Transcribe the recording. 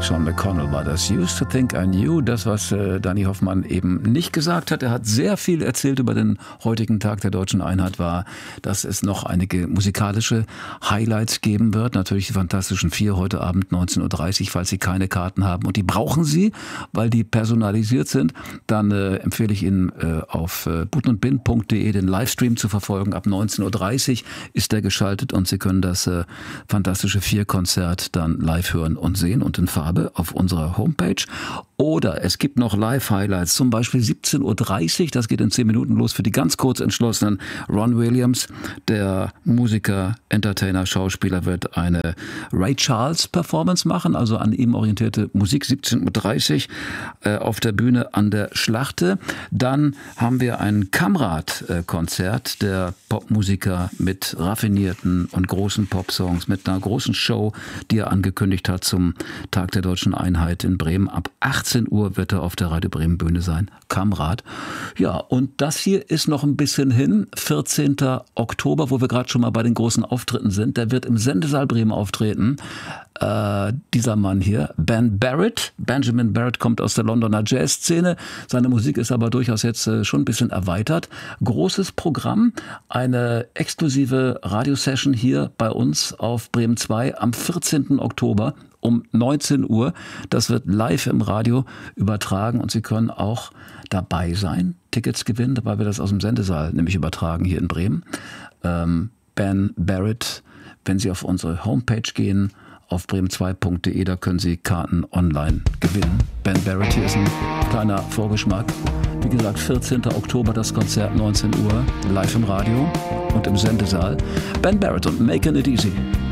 Sean McConnell war das. Used to think I knew. Das, was Danny Hoffmann eben nicht gesagt hat. Er hat sehr viel erzählt über den heutigen Tag der Deutschen Einheit, war, dass es noch einige musikalische Highlights geben wird. Natürlich die Fantastischen Vier heute Abend 19.30 Uhr, falls Sie keine Karten haben. Und die brauchen Sie, weil die personalisiert sind. Dann empfehle ich Ihnen auf butnundbin.de den Livestream zu verfolgen. Ab 19.30 Uhr ist der geschaltet und Sie können das Fantastische Vier-Konzert dann live hören und sehen und in Farbe auf unserer Homepage. Oder es gibt noch Live-Highlights, zum Beispiel 17.30 Uhr, das geht in 10 Minuten los für die ganz kurz entschlossenen. Ron Williams, der Musiker, Entertainer, Schauspieler, wird eine Ray Charles-Performance machen, also an ihm orientierte Musik, 17.30 Uhr auf der Bühne an der Schlachte. Dann haben wir ein Kamrat-Konzert der Popmusiker mit raffinierten und großen Popsongs, mit einer großen Show, die er angekündigt hat zum Tag der Deutschen Einheit in Bremen. Ab 18 Uhr wird er auf der Radio Bremen Bühne sein. Kamrat. Ja, und das hier ist noch ein bisschen hin. 14. Oktober, wo wir gerade schon mal bei den großen Auftritten sind. Der wird im Sendesaal Bremen auftreten. Dieser Mann hier, Ben Barrett. Benjamin Barrett kommt aus der Londoner Jazzszene. Seine Musik ist aber durchaus jetzt schon ein bisschen erweitert. Großes Programm, eine exklusive Radiosession hier bei uns auf Bremen 2 am 14. Oktober um 19 Uhr. Das wird live im Radio übertragen und Sie können auch dabei sein, Tickets gewinnen, weil wir das aus dem Sendesaal nämlich übertragen hier in Bremen. Ben Barrett, wenn Sie auf unsere Homepage gehen, auf bremen2.de, da können Sie Karten online gewinnen. Ben Barrett, hier ist ein kleiner Vorgeschmack. Wie gesagt, 14. Oktober das Konzert, 19 Uhr, live im Radio und im Sendesaal. Ben Barrett und Making It Easy.